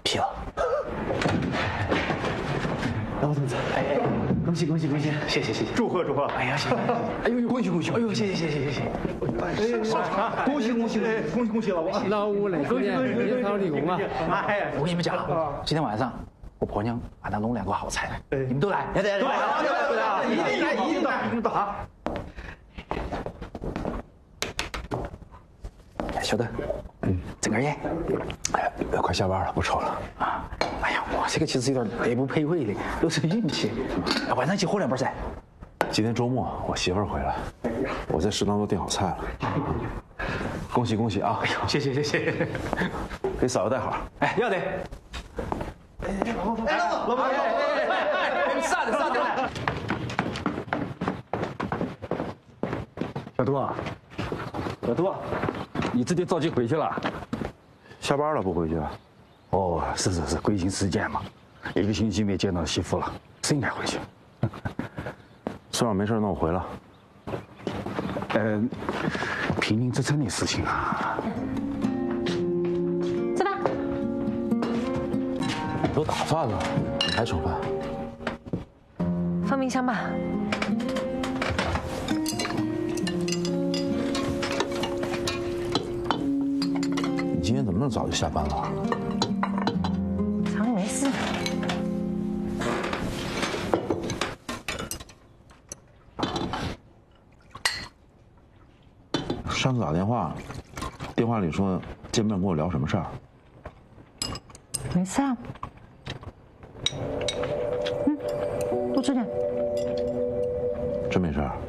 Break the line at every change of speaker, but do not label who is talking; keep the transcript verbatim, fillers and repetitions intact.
批了。老同志，哎哎，恭喜恭喜恭喜！谢谢谢谢，
祝贺祝贺！
哎呀，谢谢！哎呦，恭喜恭喜！哎呦，谢谢谢谢谢谢！
哎，恭喜恭喜恭喜恭喜老王！
老吴那几年年少立功啊！
哎呀，
我跟你们讲，今天晚上我婆娘把那弄两个好菜，你们都来，来来来，
一定来一定到一定到啊！
小邓，嗯，整根烟。
哎，快下班了，不抽了
啊！哎呀，我这个其实有点赔不赔会的，都是运气。晚上一起喝两杯噻。
今天周末，我媳妇儿回来，我在食堂都订好菜了。恭喜恭喜啊！
哎呦，谢谢谢谢，
给嫂子带好。
哎，要得。
哎，老王，老王，哎哎哎哎，
啥的啥的。
小杜啊，小杜啊，你自己着急回去了？
下班了不回去啊？
哦，是是是，国庆时间嘛，一个星期没见到媳妇了，是应该回去。
孙老没事，那我回了。
呃，平民之城的事情啊。
吃吧。
都打饭了，你还盛饭？
放冰箱吧。
你今天怎么那么早就下班了？
常没事。
上次打电话，电话里说见面跟我聊什么事儿？
没事啊。嗯，多吃点。
真没事儿。